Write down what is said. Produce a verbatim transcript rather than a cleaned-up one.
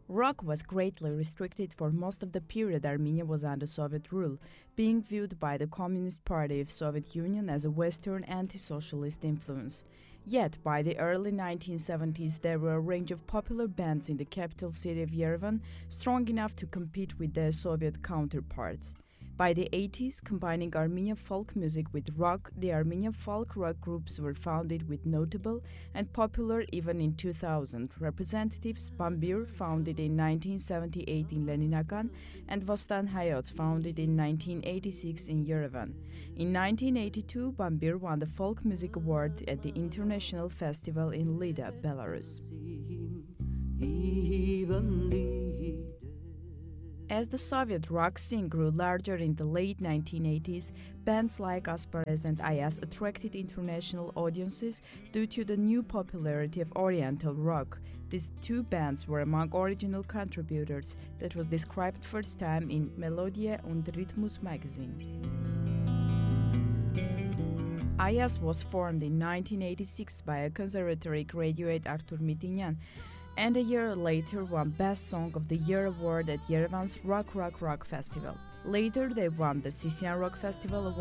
Rock was greatly restricted for most of the period Armenia was under Soviet rule, being viewed by the Communist Party of Soviet Union as a Western anti-socialist influence. Yet, by the early nineteen seventies, there were a range of popular bands in the capital city of Yerevan, strong enough to compete with their Soviet counterparts. By the eighties, combining Armenian folk music with rock, the Armenian folk rock groups were founded with notable and popular even in two thousand representatives. Bambir, founded in nineteen seventy-eight in Leninakan, and Vostan Hayots, founded in nineteen eighty-six in Yerevan. In nineteen eighty-two, Bambir won the Folk Music Award at the International Festival in Lida, Belarus. As the Soviet rock scene grew larger in the late nineteen eighties, bands like Asparez and Ayaz attracted international audiences due to the new popularity of Oriental rock. These two bands were among original contributors that was described first time in Melodie und Rhythmus magazine. Ayaz was formed in nineteen eighty-six by a conservatory graduate Artur Mitinyan, and a year later won Best Song of the Year award at Yerevan's Rock Rock Rock Festival. Later, they won the Sisian Rock Festival award